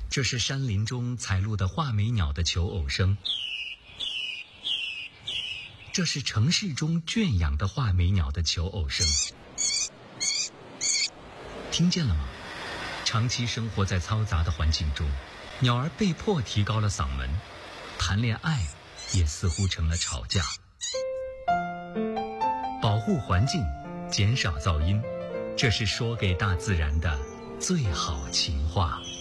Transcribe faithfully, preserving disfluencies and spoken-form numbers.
这是山林中采录的画眉鸟的求偶声，这是城市中圈养的画眉鸟的求偶声。听见了吗？长期生活在嘈杂的环境中，鸟儿被迫提高了嗓门，谈恋爱也似乎成了吵架。保护环境，减少噪音，这是说给大自然的最好情话。